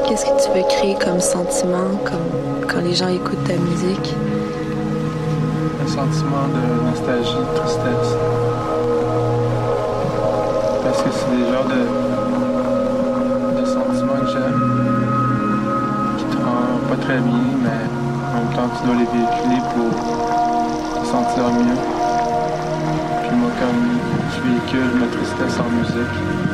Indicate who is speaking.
Speaker 1: Qu'est-ce que tu veux créer comme sentiment, comme quand les gens écoutent ta musique?
Speaker 2: Un sentiment de nostalgie, de tristesse. Parce que c'est des genres de sentiments que j'aime, qui te rendent pas très bien, mais en même temps tu dois les véhiculer pour te sentir mieux. Puis moi, comme je véhicule ma tristesse en musique,